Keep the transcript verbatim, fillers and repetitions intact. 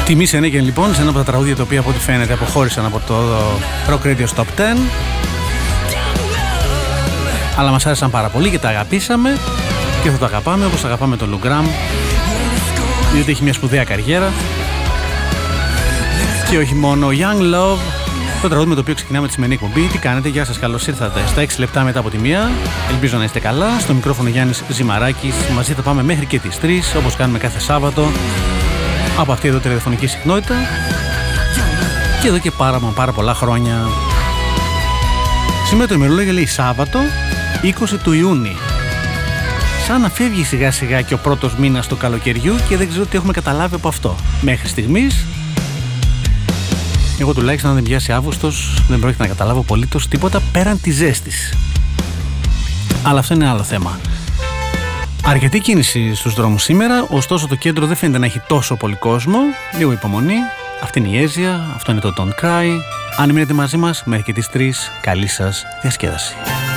Τιμή Σενέγγεν λοιπόν, σε ένα από τα τραγούδια τα οποία από ό,τι φαίνεται αποχώρησαν από το Rock Radio Top δέκα. Αλλά μας άρεσαν πάρα πολύ και τα αγαπήσαμε και θα το αγαπάμε όπως αγαπάμε τον Lou Gramm, διότι έχει μια σπουδαία καριέρα. Και όχι μόνο. Young Love, το τραγούδι με το οποίο ξεκινάμε τη σημερινή εκπομπή. Τι κάνετε, γεια σας, καλώς ήρθατε στα έξι λεπτά μετά από τη μία. Ελπίζω να είστε καλά. Στο μικρόφωνο Γιάννης Ζημαράκης. Μαζί θα πάμε μέχρι και τις τρεις, όπως κάνουμε κάθε Σάββατο, από αυτή εδώ τη ραδιοφωνική συχνότητα. Και εδώ και πάρα, πάρα πολλά χρόνια. Σήμερα το ημερολόγιο λέει Σάββατο, είκοσι του Ιούνιου. Σαν να φεύγει σιγά σιγά και ο πρώτος μήνας του καλοκαιριού και δεν ξέρω τι έχουμε καταλάβει από αυτό. Μέχρι στιγμής, εγώ τουλάχιστον αν δεν πιάσει Αύγουστος, δεν πρόκειται να καταλάβω απολύτως τίποτα πέραν της ζέστης. Αλλά αυτό είναι άλλο θέμα. Αρκετή κίνηση στους δρόμους σήμερα, ωστόσο το κέντρο δεν φαίνεται να έχει τόσο πολύ κόσμο. Λίγο υπομονή. Αυτή είναι η Αίζια, αυτό είναι το Don't Cry. Αν μείνετε μαζί μας μέχρι και τις τρεις, καλή σας διασκέδαση.